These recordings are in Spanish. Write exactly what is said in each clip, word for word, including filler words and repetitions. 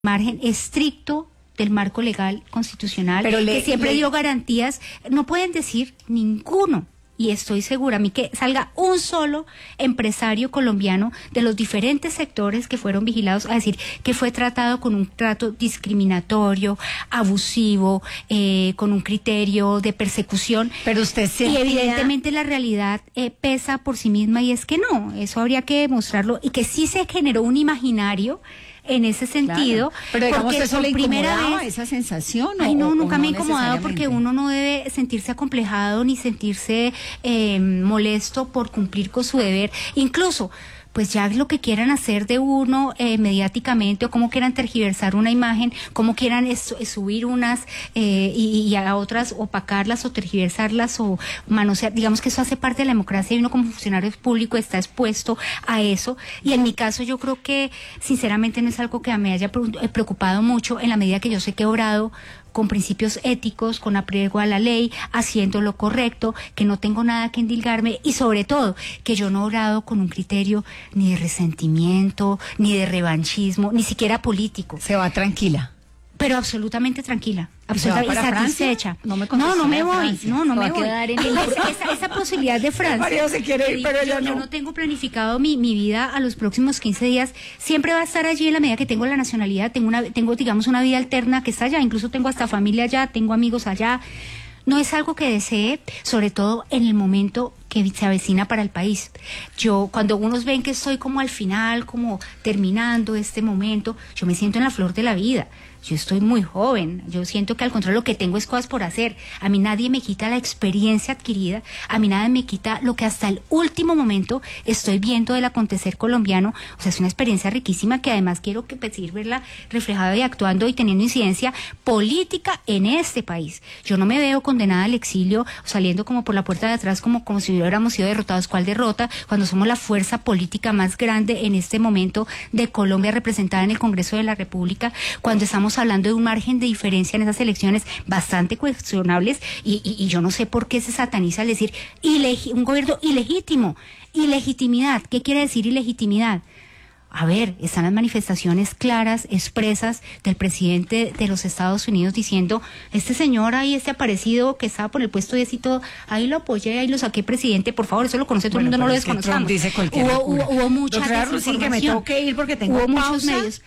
margen estricto del marco legal constitucional, pero le, que siempre le... dio garantías. No pueden decir ninguno, y estoy segura, a mí que salga un solo empresario colombiano de los diferentes sectores que fueron vigilados a decir que fue tratado con un trato discriminatorio, abusivo, eh, con un criterio de persecución. Pero usted y evidentemente la realidad eh, pesa por sí misma, y es que no, eso habría que demostrarlo, y que sí se generó un imaginario en ese sentido. Claro. Pero digamos, porque ¿eso le primera incomodaba vez, esa sensación? Ay, no, o, nunca o me ha no incomodado, porque uno no debe sentirse acomplejado ni sentirse eh, molesto por cumplir con su deber. Incluso, pues ya lo que quieran hacer de uno eh, mediáticamente, o cómo quieran tergiversar una imagen, cómo quieran es, es subir unas eh, y, y a otras opacarlas o tergiversarlas o manosear, digamos que eso hace parte de la democracia, y uno como funcionario público está expuesto a eso. Y en mi caso yo creo que sinceramente no es algo que me haya preocupado mucho, en la medida que yo sé que he obrado con principios éticos, con apego a la ley, haciendo lo correcto, que no tengo nada que endilgarme, y sobre todo que yo no he obrado con un criterio ni de resentimiento, ni de revanchismo, ni siquiera político. Se va tranquila. Pero absolutamente tranquila, absolutamente satisfecha. No, me no, no me voy, Francia. no, no me va voy. A quedar en el... esa, esa posibilidad de Francia. María se quiere ir, pero yo, yo no. Yo no tengo planificado mi, mi vida a los próximos quince días. Siempre va a estar allí en la medida que tengo la nacionalidad. Tengo una, tengo, digamos, una vida alterna que está allá. Incluso tengo hasta familia allá, tengo amigos allá. No es algo que desee, sobre todo en el momento que se avecina para el país. Yo, cuando unos ven que estoy como al final, como terminando este momento, yo me siento en la flor de la vida. Yo estoy muy joven, yo siento que al contrario lo que tengo es cosas por hacer. A mí nadie me quita la experiencia adquirida, a mí nadie me quita lo que hasta el último momento estoy viendo del acontecer colombiano. O sea, es una experiencia riquísima que además quiero que pues, verla reflejada y actuando y teniendo incidencia política en este país. Yo no me veo condenada al exilio, saliendo como por la puerta de atrás como, como si hubiéramos sido derrotados. ¿Cuál derrota? Cuando somos la fuerza política más grande en este momento de Colombia, representada en el Congreso de la República, cuando estamos hablando de un margen de diferencia en esas elecciones bastante cuestionables, y, y, y yo no sé por qué se sataniza al decir ilegi- un gobierno ilegítimo. Ilegitimidad, ¿qué quiere decir ilegitimidad? A ver, están las manifestaciones claras, expresas del presidente de los Estados Unidos diciendo, este señor ahí, este aparecido que estaba por el puesto diez y todo, ahí lo apoyé, ahí lo saqué presidente, por favor, eso lo conoce todo el bueno, mundo, no lo es que desconozcamos. dice cualquier hubo, hubo, hubo mucha Doctora Rusín, que me tengo que ir porque tengo hubo pausa muchos medios.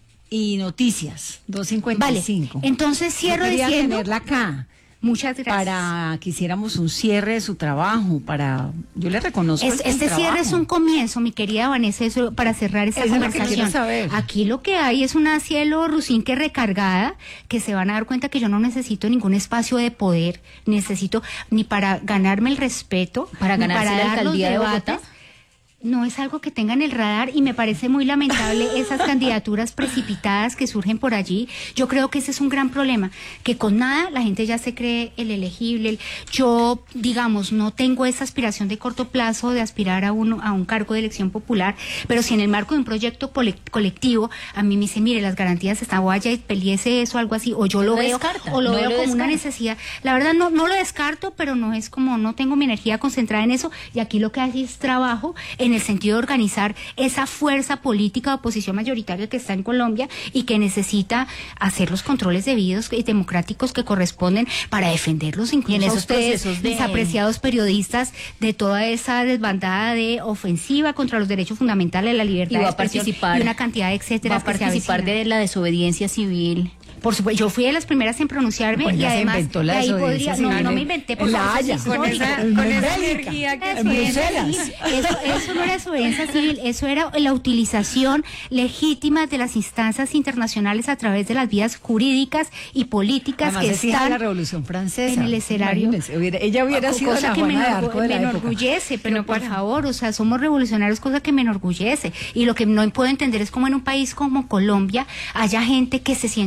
Y noticias, dos cincuenta y cinco. Vale, entonces cierro Yo quería diciendo... tenerla acá. Muchas gracias. Para que hiciéramos un cierre de su trabajo, para... Yo le reconozco es, el, el Este trabajo. cierre es un comienzo, mi querida Vanessa, eso, para cerrar esta Eso conversación. es lo que quiero saber. Aquí lo que hay es una Cielo Rusín que recargada, que se van a dar cuenta que yo no necesito ningún espacio de poder, necesito ni para ganarme el respeto, para ni ganarse para la dar alcaldía los de debates. Bogotá. No es algo que tenga en el radar, y me parece muy lamentable esas candidaturas precipitadas que surgen por allí. Yo creo que ese es un gran problema, que con nada la gente ya se cree el elegible. El, yo, digamos, no tengo esa aspiración de corto plazo de aspirar a, uno, a un cargo de elección popular, pero si en el marco de un proyecto colectivo a mí me dice, mire, las garantías están, vaya y peleese eso, algo así, o yo lo, lo veo, descarta, o lo no veo lo como descarta. una necesidad. La verdad no, no lo descarto, pero no es como, no tengo mi energía concentrada en eso, y aquí lo que hay es trabajo en en el sentido de organizar esa fuerza política de oposición mayoritaria que está en Colombia y que necesita hacer los controles debidos y democráticos que corresponden para defenderlos, incluso en esos a ustedes, procesos de... mis apreciados periodistas, de toda esa desbandada de ofensiva contra los derechos fundamentales, la libertad y va de a participar, y una cantidad de etcétera. Va a participar de la desobediencia civil. Por supuesto, yo fui de las primeras en pronunciarme, pues y además la de ahí podría, no, no me inventé, por la Haya, con esa, con esa energía que en Bruselas. Eso, eso no era desobediencia civil, eso era la utilización legítima de las instancias internacionales a través de las vías jurídicas y políticas. Además, que es hija están de la Revolución Francesa en el escenario. Hubiera, ella hubiera sido cosa la que me, Juana de Arco de la me época. enorgullece, pero no, por favor, o sea, somos revolucionarios, cosa que me enorgullece. Y lo que no puedo entender es cómo en un país como Colombia haya gente que se siente orgullosa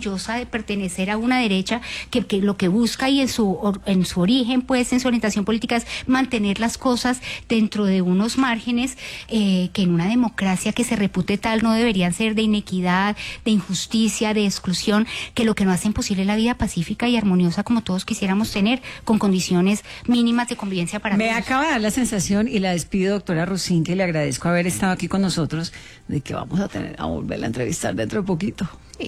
orgullosa de pertenecer a una derecha que, que lo que busca y en su or, en su origen, pues en su orientación política es mantener las cosas dentro de unos márgenes eh, que en una democracia que se repute tal no deberían ser de inequidad, de injusticia, de exclusión, que lo que no hacen posible la vida pacífica y armoniosa como todos quisiéramos tener, con condiciones mínimas de convivencia para Me todos. acaba de dar la sensación, y la despido, doctora Rosín, que le agradezco haber estado aquí con nosotros, de que vamos a tener a volverla a entrevistar dentro de poquito.